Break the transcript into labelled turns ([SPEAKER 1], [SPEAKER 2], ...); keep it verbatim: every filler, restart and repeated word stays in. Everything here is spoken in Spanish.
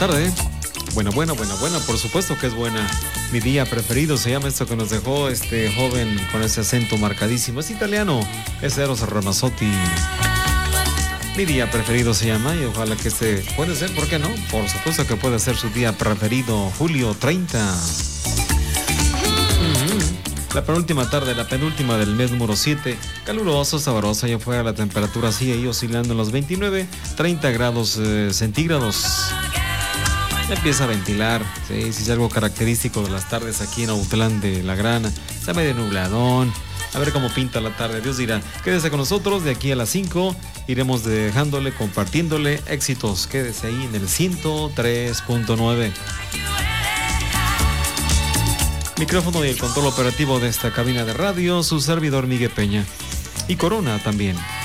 [SPEAKER 1] tarde. Bueno, bueno, bueno, bueno, por supuesto que es buena. Mi día preferido se llama esto que nos dejó este joven con ese acento marcadísimo. Es italiano, es Eros Ramazzotti. Mi día preferido se llama y ojalá que este puede ser, ¿por qué no? Por supuesto que puede ser su día preferido, julio treinta. La penúltima tarde, la penúltima del mes número siete, caluroso, sabroso, allá afuera la temperatura sigue ahí oscilando en los veintinueve, treinta grados eh, centígrados. Empieza a ventilar, ¿sí? Si es algo característico de las tardes aquí en Autlán de La Grana, está medio nubladón. A ver cómo pinta la tarde, Dios dirá. Quédese con nosotros, de aquí a las cinco iremos dejándole, compartiéndole éxitos. Quédese ahí en el ciento tres punto nueve. Micrófono y el control operativo de esta cabina de radio, su servidor Miguel Peña. Y Corona también.